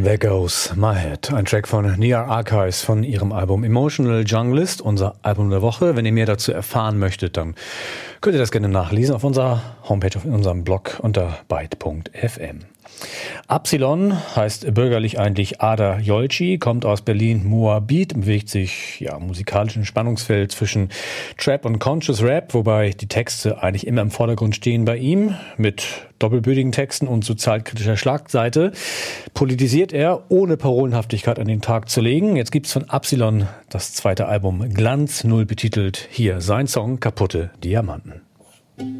There Goes My Head, ein Track von Near Archives von ihrem Album Emotional Junglist, unser Album der Woche. Wenn ihr mehr dazu erfahren möchtet, dann könnt ihr das gerne nachlesen auf unserer Homepage, auf unserem Blog unter byte.fm. Absilon heißt bürgerlich eigentlich Ada Jolci, kommt aus Berlin-Moabit, bewegt sich musikalisch im Spannungsfeld zwischen Trap und Conscious Rap, wobei die Texte eigentlich immer im Vordergrund stehen bei ihm, mit doppelbödigen Texten und sozialkritischer Schlagseite. Politisiert er, ohne Parolenhaftigkeit an den Tag zu legen. Jetzt gibt's von Absilon das zweite Album Glanz 0 betitelt. Hier sein Song Kaputte Diamanten.